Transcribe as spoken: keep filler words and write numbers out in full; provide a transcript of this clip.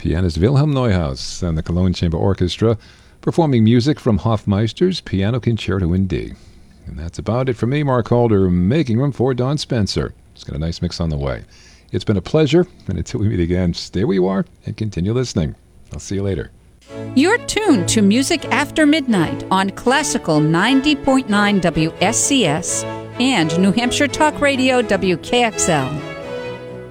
pianist Wilhelm Neuhaus and the Cologne Chamber Orchestra performing music from Hofmeister's Piano Concerto in D. And that's about it for me, Mark Calder, making room for Don Spencer. It's got a nice mix on the way. It's been a pleasure, and until we meet again, stay where you are and continue listening. I'll see you later. You're tuned to Music After Midnight on Classical ninety point nine W S C S and New Hampshire Talk Radio W K X L.